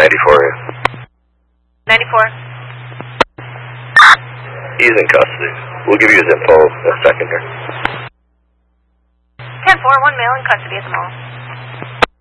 94. 94. He's in custody. We'll give you his info in a second here. 10-4, one male in custody at the mall.